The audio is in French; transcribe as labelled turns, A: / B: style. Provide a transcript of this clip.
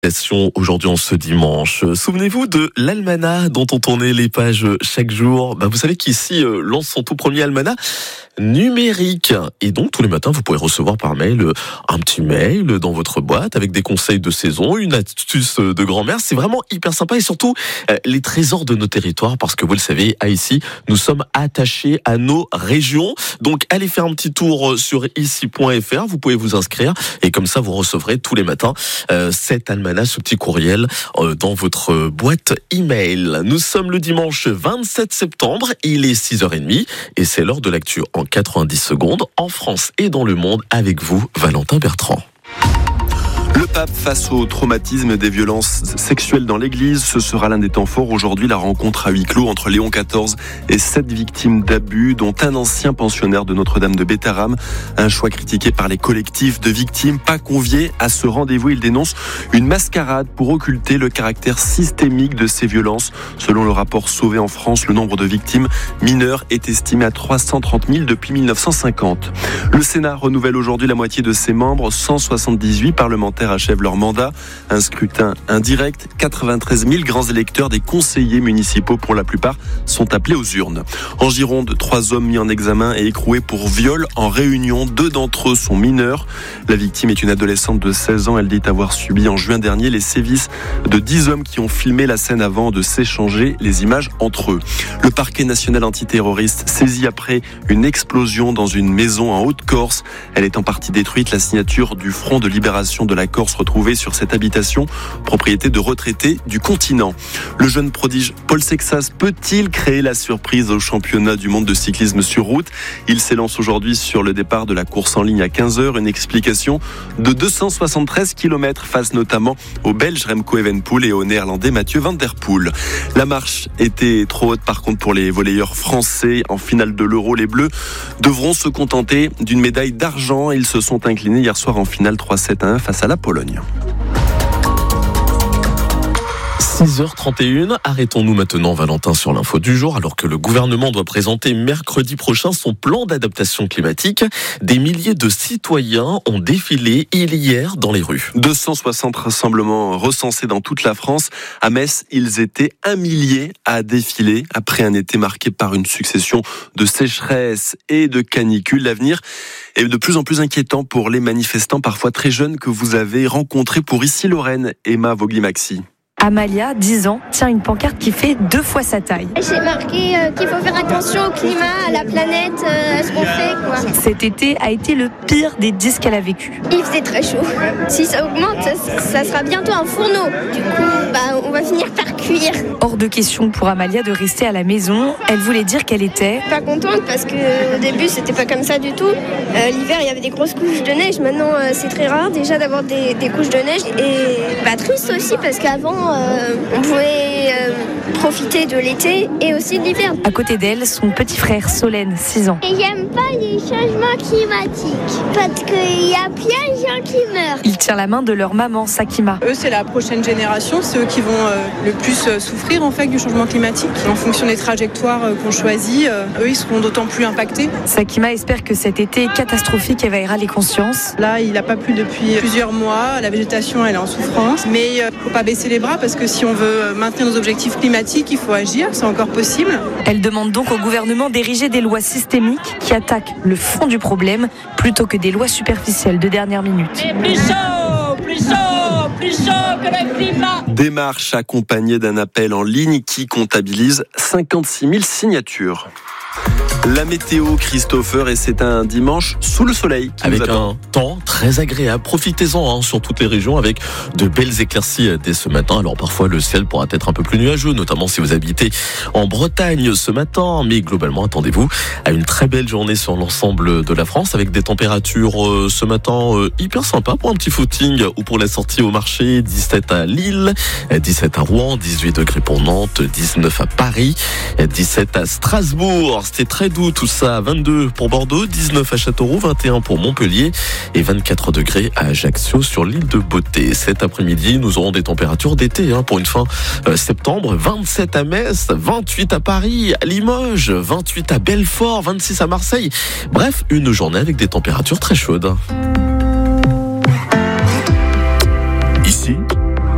A: Aujourd'hui en ce dimanche. Souvenez-vous de l'almanach dont on tournait les pages chaque jour. Vous savez qu'ici lance son tout premier almanach numérique. Et donc tous les matins vous pouvez recevoir par mail un petit mail dans votre boîte avec des conseils de saison, une astuce de grand-mère. C'est vraiment hyper sympa et surtout les trésors de nos territoires parce que vous le savez, à ici, nous sommes attachés à nos régions. Donc allez faire un petit tour sur ici.fr, vous pouvez vous inscrire et comme ça vous recevrez tous les matins cet almanach, ce petit courriel dans votre boîte email. Nous sommes le dimanche 27 septembre, il est 6h30 et c'est l'heure de l'actu en 90 secondes en France et dans le monde avec vous, Valentin Bertrand.
B: Le pape face au traumatisme des violences sexuelles dans l'église, ce sera l'un des temps forts. Aujourd'hui, la rencontre à huis clos entre Léon XIV et 7 victimes d'abus, dont un ancien pensionnaire de Notre-Dame de Bétharram. Un choix critiqué par les collectifs de victimes, pas conviés à ce rendez-vous. Il dénonce une mascarade pour occulter le caractère systémique de ces violences. Selon le rapport Sauvé en France, le nombre de victimes mineures est estimé à 330 000 depuis 1950. Le Sénat renouvelle aujourd'hui la moitié de ses membres. 178 parlementaires achèvent leur mandat. Un scrutin indirect. 93 000 grands électeurs des conseillers municipaux, pour la plupart, sont appelés aux urnes. En Gironde, 3 hommes mis en examen et écroués pour viol en réunion. 2 d'entre eux sont mineurs. La victime est une adolescente de 16 ans. Elle dit avoir subi en juin dernier les sévices de 10 hommes qui ont filmé la scène avant de s'échanger les images entre eux. Le parquet national antiterroriste saisi après une explosion dans une maison en Haute-Corse. Elle est en partie détruite. La signature du Front de libération de la Corse retrouvée sur cette habitation, propriété de retraités du continent. Le jeune prodige Paul Sexas peut-il créer la surprise au championnat du monde de cyclisme sur route? Il s'élance aujourd'hui sur le départ de la course en ligne à 15h. Une explication de 273 km face notamment au Belge Remco Evenepoel et au Néerlandais Mathieu van der Poel. La marche était trop haute par contre pour les volleyeurs français. En finale de l'Euro, les Bleus devront se contenter d'une médaille d'argent. Ils se sont inclinés hier soir en finale 3-7-1 face à la Pologne.
A: 6h31, arrêtons-nous maintenant, Valentin, sur l'info du jour. Alors que le gouvernement doit présenter mercredi prochain son plan d'adaptation climatique, des milliers de citoyens ont défilé hier dans les rues.
B: 260 rassemblements recensés dans toute la France. À Metz, ils étaient 1 millier à défiler après un été marqué par une succession de sécheresses et de canicules. L'avenir est de plus en plus inquiétant pour les manifestants, parfois très jeunes, que vous avez rencontrés pour Issy-Lorraine. Emma Vogli-Maxi.
C: Amalia, 10 ans, tient une pancarte qui fait 2 fois sa taille.
D: J'ai marqué qu'il faut faire attention au climat, à la planète, à ce qu'on fait, quoi.
C: Cet été a été le pire des 10 qu'elle a vécu.
D: Il faisait très chaud. Si ça augmente, ça sera bientôt un fourneau. Du coup, on va finir par cuire.
C: Hors de question pour Amalia de rester à la maison. Elle voulait dire qu'elle était
D: pas contente parce que au début, c'était pas comme ça du tout. L'hiver, il y avait des grosses couches de neige. Maintenant, c'est très rare déjà d'avoir des couches de neige. Et triste aussi parce qu'avant, on pouvait profiter de l'été et aussi de l'hiver.
C: À côté d'elle, son petit frère Solène, 6 ans.
E: Et j'aime pas les changements climatiques parce qu'il y a plein de gens qui meurent.
C: Il tient la main de leur maman, Sakima.
F: Eux, c'est la prochaine génération, c'est eux qui vont le plus souffrir en fait du changement climatique. En fonction des trajectoires qu'on choisit, eux, ils seront d'autant plus impactés.
C: Sakima espère que cet été catastrophique éveillera les consciences.
F: Là, il n'a pas plu depuis plusieurs mois, la végétation, elle est en souffrance, mais il ne faut pas baisser les bras parce que si on veut maintenir nos objectifs climatiques, il faut agir, c'est encore possible.
C: Elle demande donc au gouvernement d'ériger des lois systémiques qui attaquent le fond du problème plutôt que des lois superficielles de dernière minute.
G: Et plus chaud que le climat.
B: Démarche accompagnée d'un appel en ligne qui comptabilise 56 000 signatures. La météo, Christopher, et c'est un dimanche sous le soleil qui
A: avec
B: nous attend.
A: Un temps très agréable. Profitez-en sur toutes les régions avec de belles éclaircies dès ce matin. Alors parfois le ciel pourra être un peu plus nuageux, notamment si vous habitez en Bretagne ce matin. Mais globalement, attendez-vous à une très belle journée sur l'ensemble de la France avec des températures ce matin hyper sympas pour un petit footing ou pour la sortie au marché. 17 à Lille, 17 à Rouen, 18 degrés pour Nantes, 19 à Paris, 17 à Strasbourg. C'était très doux tout ça, 22 pour Bordeaux, 19 à Châteauroux, 21 pour Montpellier et 24 degrés à Ajaccio sur l'île de Beauté. Cet après-midi, nous aurons des températures d'été pour une fin septembre, 27 à Metz, 28 à Paris, à Limoges, 28 à Belfort, 26 à Marseille. Bref, une journée avec des températures très chaudes.
H: Ici,